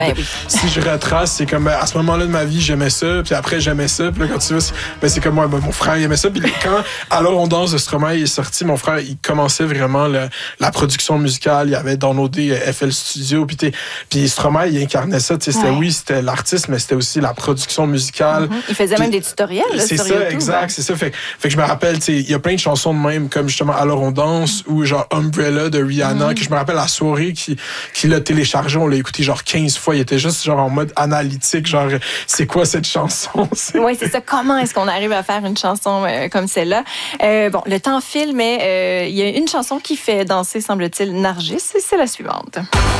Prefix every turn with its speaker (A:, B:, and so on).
A: Ben oui.
B: Si je retrace, c'est comme à ce moment-là de ma vie, j'aimais ça, puis après j'aimais ça, puis là quand tu vois, c'est comme moi, mon frère il aimait ça, puis quand Alors on danse de Stromae est sorti, mon frère il commençait vraiment la production musicale, il y avait downloadé FL Studio, puis Stromae il incarnait ça, tu sais, c'était l'artiste, mais c'était aussi la production musicale.
A: Il faisait même des tutoriels là,
B: c'est
A: sur
B: ça,
A: YouTube.
B: exact, c'est ça. Fait que je me rappelle, tu sais, il y a plein de chansons de même, comme justement Alors on danse ou genre Umbrella de Rihanna, que je me rappelle la soirée qui l'a téléchargé, on l'a écouté genre 15 fois, il était juste genre en mode analytique, genre c'est quoi cette chanson?
A: Oui, c'est ça. Comment est-ce qu'on arrive à faire une chanson comme celle-là? Bon, le temps file, mais il y a une chanson qui fait danser, semble-t-il, Nargis, et c'est la suivante.